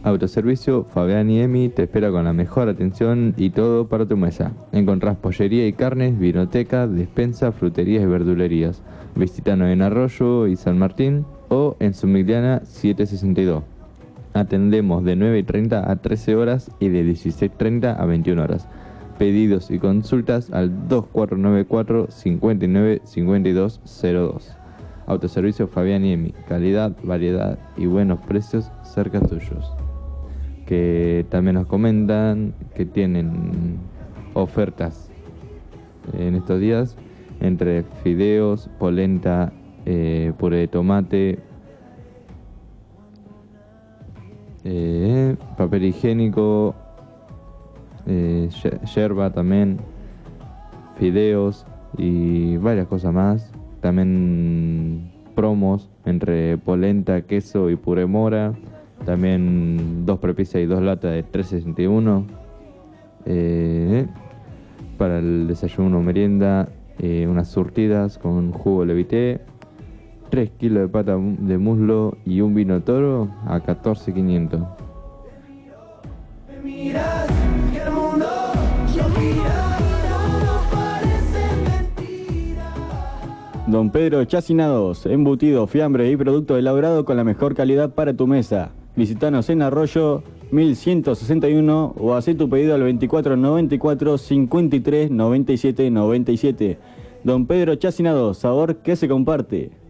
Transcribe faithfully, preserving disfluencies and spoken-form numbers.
Autoservicio Fabián y Emi te espera con la mejor atención y todo para tu mesa. Encontrás pollería y carnes, vinoteca, despensa, fruterías y verdulerías. Visítanos en Arroyo y San Martín o en Sumigliana setecientos sesenta y dos. Atendemos de nueve y treinta a trece horas y de dieciséis y treinta a veintiuna horas. Pedidos y consultas al dos cuatro nueve cuatro, cinco nueve, cinco dos cero dos. Autoservicio Fabián y Emi. Calidad, variedad y buenos precios cerca tuyos. Que también nos comentan que tienen ofertas en estos días entre fideos, polenta, eh, puré de tomate, eh, papel higiénico, eh, yerba también, fideos y varias cosas más. También promos entre polenta, queso y puré mora. También dos prepisas y dos latas de tres sesenta y uno. Eh, para el desayuno o merienda, eh, unas surtidas con jugo levité, tres kilos de pata de muslo y un vino toro a catorce quinientos. Don Pedro Chacinados, embutido, fiambre y producto elaborado con la mejor calidad para tu mesa. Visítanos en Arroyo mil ciento sesenta y uno o haz tu pedido al veinticuatro noventa y cuatro, cincuenta y tres, noventa y siete, noventa y siete. Don Pedro Chacinados, sabor que se comparte.